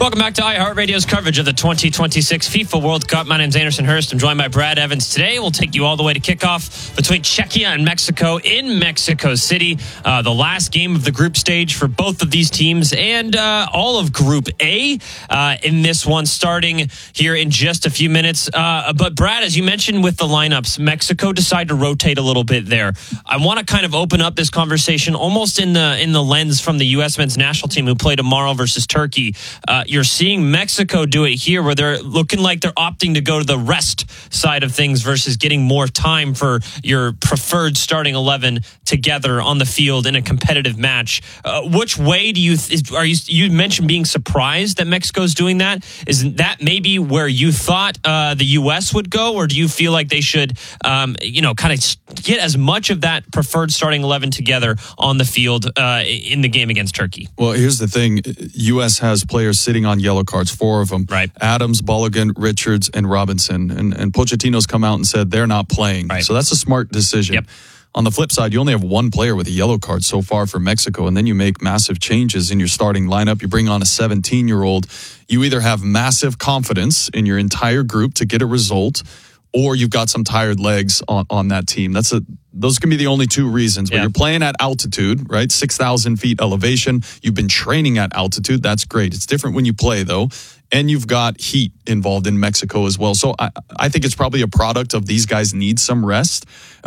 Welcome back to iHeartRadio's coverage of the 2026 FIFA World Cup. My name's Anderson Hurst. I'm joined by Brad Evans today. We'll take you all the way to kickoff between Czechia and Mexico in Mexico City. The last game of the group stage for both of these teams and all of Group A in this one, starting here in just a few minutes. But Brad, as you mentioned with the lineups, Mexico decided to rotate a little bit there. I want to kind of open up this conversation almost in the lens from the U.S. men's national team who play tomorrow versus Turkey. You're seeing Mexico do it here where they're looking like they're opting to go to the rest side of things versus getting more time for your preferred starting 11 together on the field in a competitive match. Which way do you mentioned being surprised that Mexico's doing that? Is that maybe where you thought the U.S. would go, or do you feel like they should kind of get as much of that preferred starting 11 together on the field in the game against Turkey? Well, here's the thing. U.S. has players sitting on yellow cards, 4 of them. Right. Adams, Balogun, Richards, and Robinson. And Pochettino's come out and said they're not playing. Right. So that's a smart decision. Yep. On the flip side, you only have 1 player with a yellow card so far for Mexico, and then you make massive changes in your starting lineup. You bring on a 17-year-old. You either have massive confidence in your entire group to get a result, or you've got some tired legs on that team. Those can be the only 2 reasons. But you're playing at altitude, right? 6,000 feet elevation. You've been training at altitude. That's great. It's different when you play, though. And you've got heat involved in Mexico as well. So I think it's probably a product of these guys need some rest.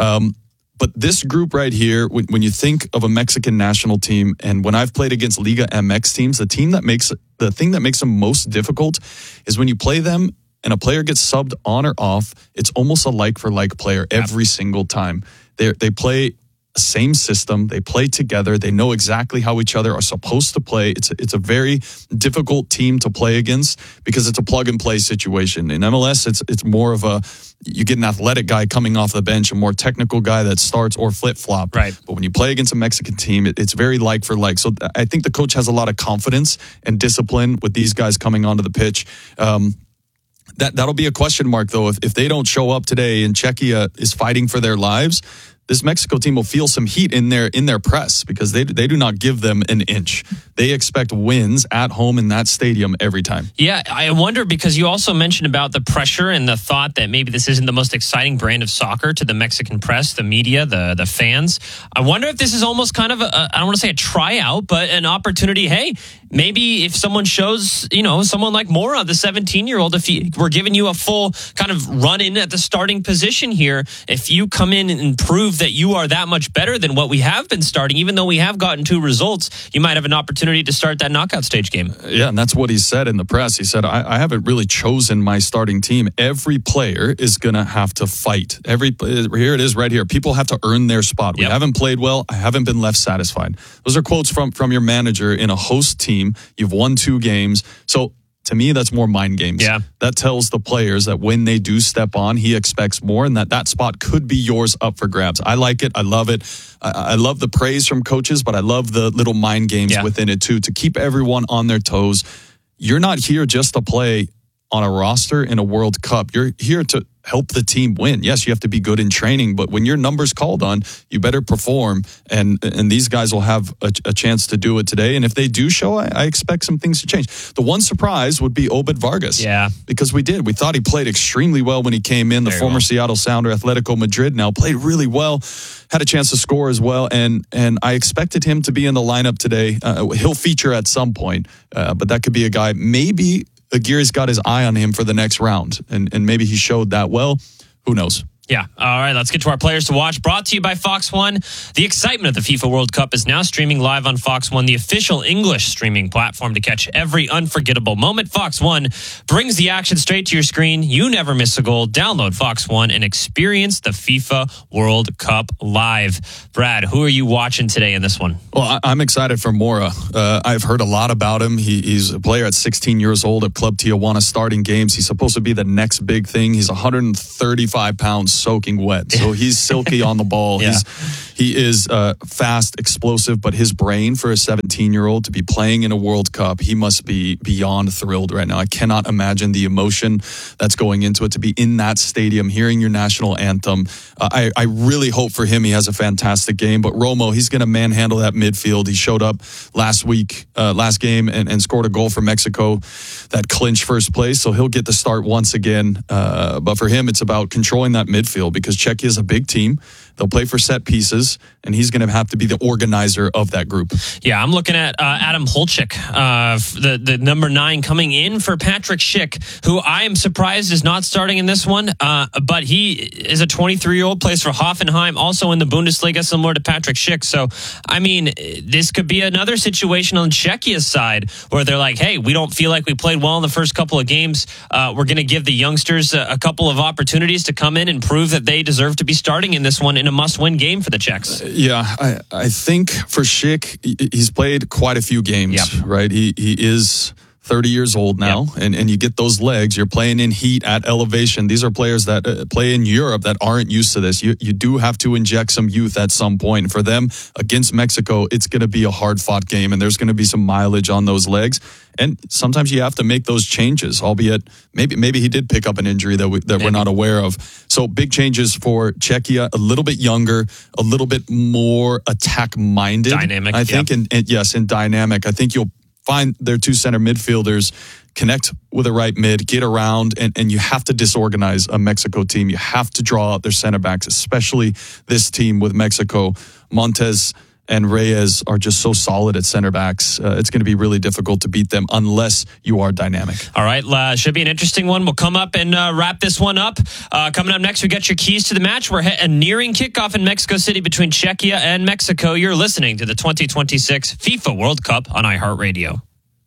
But this group right here, when you think of a Mexican national team, and when I've played against Liga MX teams, the thing that makes them most difficult is when you play them and a player gets subbed on or off, it's almost a like-for-like player every single time. They play the same system. They play together. They know exactly how each other are supposed to play. It's a very difficult team to play against because it's a plug-and-play situation. In MLS, it's more of you get an athletic guy coming off the bench, a more technical guy that starts or flip-flop. Right. But when you play against a Mexican team, it's very like-for-like. So I think the coach has a lot of confidence and discipline with these guys coming onto the pitch. That'll be a question mark, though. If they don't show up today and Czechia is fighting for their lives, this Mexico team will feel some heat in their press because they do not give them an inch. They expect wins at home in that stadium every time. Yeah, I wonder because you also mentioned about the pressure and the thought that maybe this isn't the most exciting brand of soccer to the Mexican press, the media, the fans. I wonder if this is almost kind of I don't want to say a tryout, but an opportunity. Hey, maybe if someone shows, someone like Mora, the 17-year-old, if we're giving you a full kind of run in at the starting position here, if you come in and prove that you are that much better than what we have been starting, even though we have gotten 2 results, you might have an opportunity to start that knockout stage game. Yeah, and that's what he said in the press. He said, I haven't really chosen my starting team. Every player is going to have to fight. Here it is right here. People have to earn their spot. We haven't played well. I haven't been left satisfied. Those are quotes from your manager in a host team. You've won 2 games. So to me, that's more mind games. Yeah. That tells the players that when they do step on, he expects more and that spot could be yours up for grabs. I like it. I love it. I love the praise from coaches, but I love the little mind games within it too, to keep everyone on their toes. You're not here just to play on a roster in a World Cup. You're here to help the team win. Yes, you have to be good in training, but when your number's called on, you better perform, and these guys will have a chance to do it today. And if they do show, I expect some things to change. The one surprise would be Obed Vargas. Yeah. Because we thought he played extremely well when he came in, the former Seattle Sounder, Atletico Madrid now, played really well, had a chance to score as well, and I expected him to be in the lineup today. He'll feature at some point, but that could be a guy, maybe Aguirre's got his eye on him for the next round, and maybe he showed that well. Who knows? Yeah. All right, let's get to our players to watch. Brought to you by Fox One. The excitement of the FIFA World Cup is now streaming live on Fox One, the official English streaming platform to catch every unforgettable moment. Fox One brings the action straight to your screen. You never miss a goal. Download Fox One and experience the FIFA World Cup live. Brad, who are you watching today in this one? Well, I'm excited for Mora. I've heard a lot about him. He's a player at 16 years old at Club Tijuana starting games. He's supposed to be the next big thing. He's 135 pounds soaking wet. So he's silky on the ball. Yeah. He is fast, explosive, but his brain for a 17-year-old to be playing in a World Cup, he must be beyond thrilled right now. I cannot imagine the emotion that's going into it, to be in that stadium, hearing your national anthem. I really hope for him he has a fantastic game. But Romo, he's going to manhandle that midfield. He showed up last game, and scored a goal for Mexico that clinched first place. So he'll get the start once again. But for him, it's about controlling that midfield, because Czechia is a big team. They'll play for set pieces, and he's going to have to be the organizer of that group. Yeah, I'm looking at Adam Holczyk, the number 9, coming in for Patrick Schick, who I am surprised is not starting in this one. But he is a 23-year-old, plays for Hoffenheim, also in the Bundesliga, similar to Patrick Schick. So, I mean, this could be another situation on Czechia's side where they're like, hey, we don't feel like we played well in the first couple of games. We're going to give the youngsters a couple of opportunities to come in and prove that they deserve to be starting in this one in a must-win game for the Czechs. Yeah, I think for Schick, he's played quite a few games, right? He is 30 years old now, and you get those legs. You're playing in heat at elevation. These are players that play in Europe that aren't used to this. You do have to inject some youth at some point. And for them, against Mexico, it's going to be a hard-fought game, and there's going to be some mileage on those legs. And sometimes you have to make those changes, albeit maybe he did pick up an injury that we're not aware of. So big changes for Czechia, a little bit younger, a little bit more attack-minded. Dynamic, I think, and dynamic. I think you'll find their 2 center midfielders connect with a right mid, get around, and you have to disorganize a Mexico team. You have to draw out their center backs, especially this team with Mexico. Montes and Reyes are just so solid at center backs. It's going to be really difficult to beat them unless you are dynamic. All right, should be an interesting one. We'll come up and wrap this one up. Coming up next, we got your keys to the match. We're nearing kickoff in Mexico City between Czechia and Mexico. You're listening to the 2026 FIFA World Cup on iHeartRadio.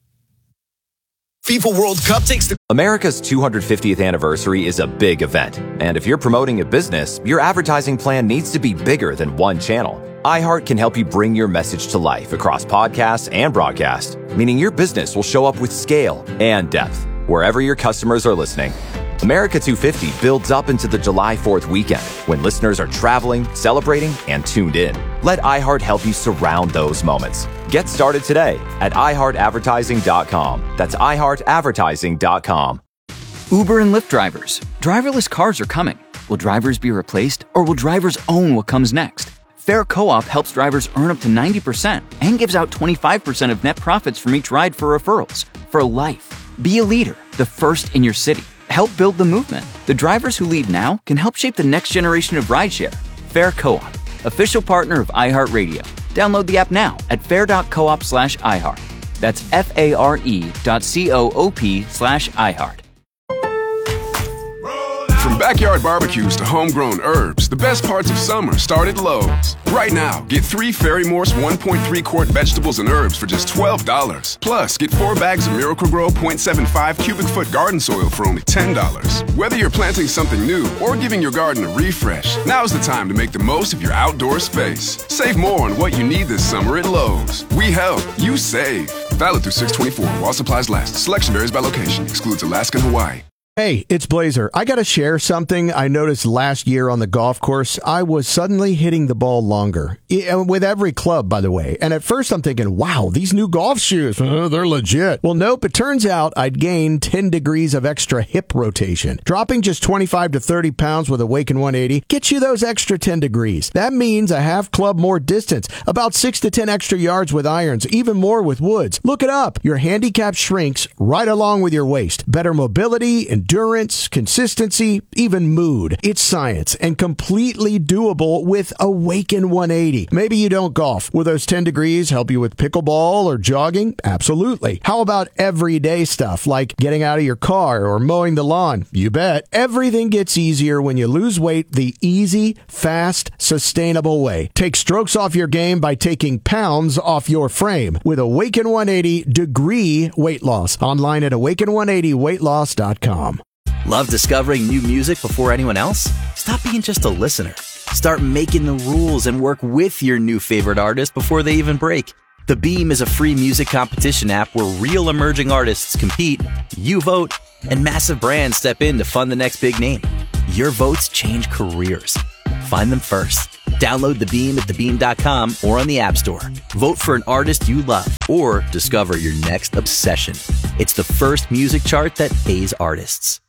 FIFA World Cup takes America's 250th anniversary is a big event. And if you're promoting a business, your advertising plan needs to be bigger than one channel. iHeart can help you bring your message to life across podcasts and broadcast, meaning your business will show up with scale and depth wherever your customers are listening. America 250 builds up into the July 4th weekend when listeners are traveling, celebrating, and tuned in. Let iHeart help you surround those moments. Get started today at iHeartAdvertising.com. That's iHeartAdvertising.com. Uber and Lyft drivers. Driverless cars are coming. Will drivers be replaced, or will drivers own what comes next? Fair Co-op helps drivers earn up to 90% and gives out 25% of net profits from each ride for referrals. For life. Be a leader, the first in your city. Help build the movement. The drivers who lead now can help shape the next generation of rideshare. Fair Co-op, official partner of iHeartRadio. Download the app now at fair.coop/iHeart. That's FARE.coop/iHeart. From backyard barbecues to homegrown herbs, the best parts of summer start at Lowe's. Right now, get 3 Ferry Morse 1.3 quart vegetables and herbs for just $12. Plus, get 4 bags of Miracle-Gro 0.75 cubic foot garden soil for only $10. Whether you're planting something new or giving your garden a refresh, now's the time to make the most of your outdoor space. Save more on what you need this summer at Lowe's. We help, you save. Valid through 6/24 while supplies last. Selection varies by location. Excludes Alaska and Hawaii. Hey, it's Blazer. I got to share something I noticed last year on the golf course. I was suddenly hitting the ball longer. With every club, by the way. And at first I'm thinking, wow, these new golf shoes, they're legit. Well, nope, it turns out I'd gained 10 degrees of extra hip rotation. Dropping just 25 to 30 pounds with Awaken 180 gets you those extra 10 degrees. That means a half club more distance, about 6 to 10 extra yards with irons, even more with woods. Look it up. Your handicap shrinks right along with your waist. Better mobility, endurance, consistency, even mood. It's science and completely doable with Awaken 180. Maybe you don't golf. Will those 10 degrees help you with pickleball or jogging? Absolutely. How about everyday stuff like getting out of your car or mowing the lawn? You bet. Everything gets easier when you lose weight the easy, fast, sustainable way. Take strokes off your game by taking pounds off your frame with Awaken 180 Degree Weight Loss. Online at awaken180weightloss.com. Love discovering new music before anyone else? Stop being just a listener. Start making the rules and work with your new favorite artist before they even break. The Beam is a free music competition app where real emerging artists compete, you vote, and massive brands step in to fund the next big name. Your votes change careers. Find them first. Download The Beam at thebeam.com or on the App Store. Vote for an artist you love or discover your next obsession. It's the first music chart that pays artists.